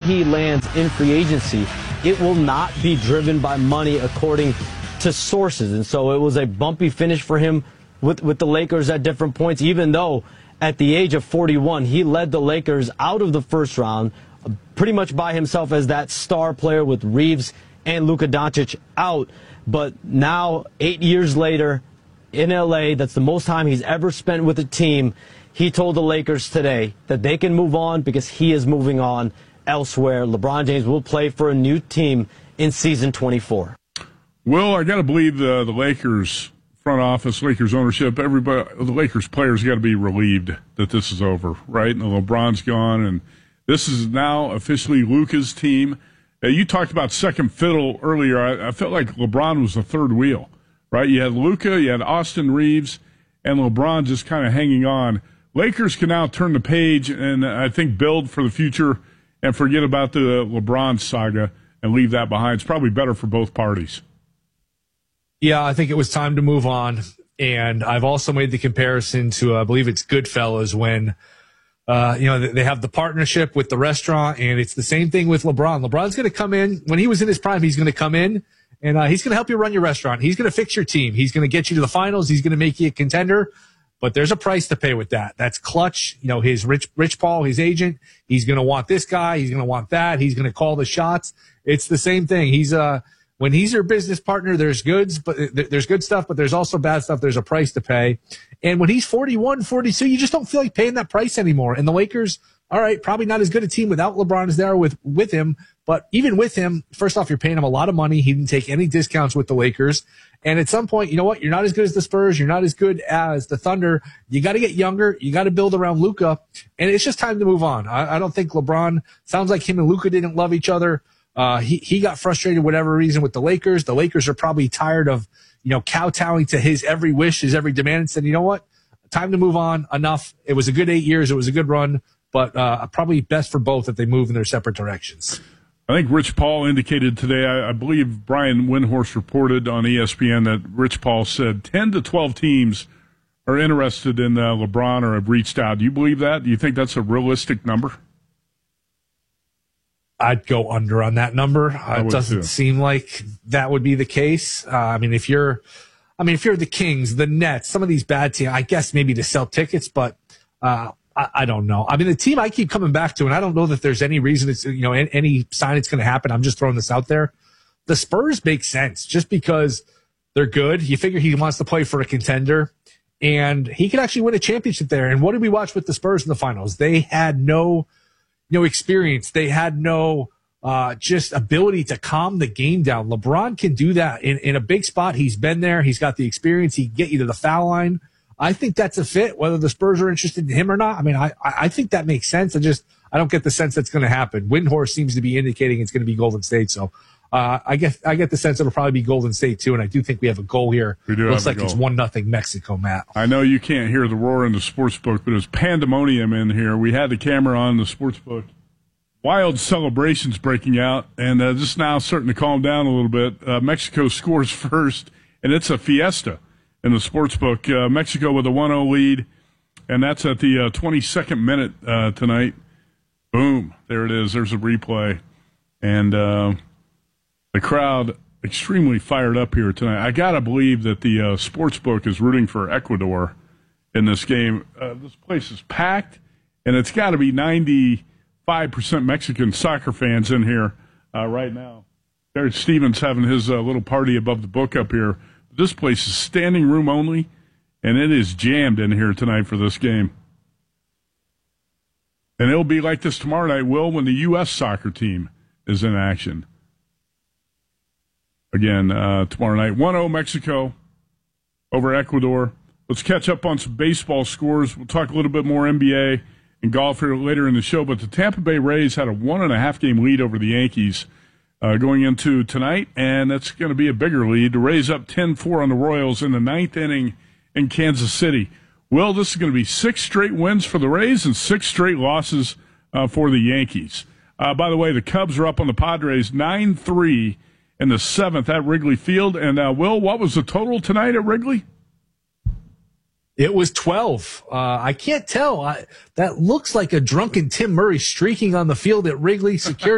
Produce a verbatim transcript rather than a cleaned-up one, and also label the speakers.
Speaker 1: he lands in free agency, it will not be driven by money according to sources. And so it was a bumpy finish for him with, with the Lakers at different points, even though at the age of forty-one, he led the Lakers out of the first round pretty much by himself as that star player with Reeves and Luka Doncic out. But now, eight years later, in L A, that's the most time he's ever spent with a team. He told the Lakers today that they can move on because he is moving on elsewhere. LeBron James will play for a new team in season twenty-four.
Speaker 2: Well, I got to believe the, the Lakers front office, Lakers ownership, everybody, the Lakers players got to be relieved that this is over, right? And LeBron's gone, and this is now officially Luka's team. Uh, you talked about second fiddle earlier. I, I felt like LeBron was the third wheel, right? You had Luka, you had Austin Reeves, and LeBron just kind of hanging on. Lakers can now turn the page and I think build for the future and forget about the LeBron saga and leave that behind. It's probably better for both parties.
Speaker 3: Yeah, I think it was time to move on. And I've also made the comparison to, uh, I believe it's Goodfellas, when, uh, you know, they have the partnership with the restaurant, and it's the same thing with LeBron. LeBron's going to come in. When he was in his prime, he's going to come in, and uh, he's going to help you run your restaurant. He's going to fix your team. He's going to get you to the finals. He's going to make you a contender. But there's a price to pay with that. That's clutch. You know, his Rich, Rich Paul, his agent, he's going to want this guy. He's going to want that. He's going to call the shots. It's the same thing. He's, uh, when he's your business partner, there's goods, but there's good stuff, but there's also bad stuff. There's a price to pay. And when he's forty-one, forty-two, you just don't feel like paying that price anymore. And the Lakers, all right, probably not as good a team without LeBron as they are with, with him. But even with him, first off, you're paying him a lot of money. He didn't take any discounts with the Lakers. And at some point, you know what? You're not as good as the Spurs. You're not as good as the Thunder. You got to get younger. You got to build around Luka. And it's just time to move on. I, I don't think LeBron, sounds like him and Luka didn't love each other. Uh, he, he got frustrated, whatever reason, with the Lakers. The Lakers are probably tired of, you know, kowtowing to his every wish, his every demand, and said, you know what? Time to move on. Enough. It was a good eight years. It was a good run, but, uh, probably best for both that they move in their separate directions.
Speaker 2: I think Rich Paul indicated today, I, I believe Brian Windhorst reported on E S P N that Rich Paul said ten to twelve teams are interested in uh, LeBron or have reached out. Do you believe that? Do you think that's a realistic number?
Speaker 3: I'd go under on that number. Uh, it doesn't
Speaker 2: too.
Speaker 3: seem like that would be the case. Uh, I mean, if you're, I mean, if you're the Kings, the Nets, some of these bad teams, I guess maybe to sell tickets, but, uh, I, I don't know. I mean, the team I keep coming back to, and I don't know that there's any reason it's, you know, any, any sign it's going to happen. I'm just throwing this out there. The Spurs make sense just because they're good. You figure he wants to play for a contender, and he could actually win a championship there. And what did we watch with the Spurs in the finals? They had no, no experience. They had no, uh, just ability to calm the game down. LeBron can do that in, in a big spot. He's been there. He's got the experience. He can get you to the foul line. I think that's a fit, whether the Spurs are interested in him or not. I mean, I, I think that makes sense. I just, I don't get the sense that's going to happen. Windhorst seems to be indicating it's going to be Golden State. So, uh, I get, I get the sense it'll probably be Golden State too. And I do think we have a goal here.
Speaker 2: We do
Speaker 3: Looks
Speaker 2: have
Speaker 3: like
Speaker 2: a goal.
Speaker 3: It's one nothing Mexico, Matt.
Speaker 2: I know you can't hear the roar in the sports book, but it was pandemonium in here. We had the camera on the sports book. Wild celebrations breaking out, and uh, just now starting to calm down a little bit. Uh, Mexico scores first, and it's a fiesta in the sports book. Uh, Mexico with a one oh lead, and that's at the uh, twenty-second minute uh, tonight. Boom. There it is. There's a replay. And uh, the crowd extremely fired up here tonight. I got to believe that the uh, sports book is rooting for Ecuador in this game. Uh, this place is packed, and it's got to be ninety-five percent Mexican soccer fans in here uh, right now. Jared Stevens having his uh, little party above the book up here. This place is standing room only, and it is jammed in here tonight for this game. And it'll be like this tomorrow night, Will, when the U S soccer team is in action. Again, uh, tomorrow night, one oh Mexico over Ecuador. Let's catch up on some baseball scores. We'll talk a little bit more N B A and golf here later in the show. But the Tampa Bay Rays had a one-and-a-half game lead over the Yankees uh, going into tonight, and that's going to be a bigger lead. The Rays up ten four on the Royals in the ninth inning in Kansas City. Well, this is going to be six straight wins for the Rays and six straight losses uh, for the Yankees. Uh, by the way, the Cubs are up on the Padres nine three in the seventh at Wrigley Field. And, uh, Will, what was the total tonight at Wrigley?
Speaker 3: It was twelve. Uh, I can't tell. I, that looks like a drunken Tim Murray streaking on the field at Wrigley. Security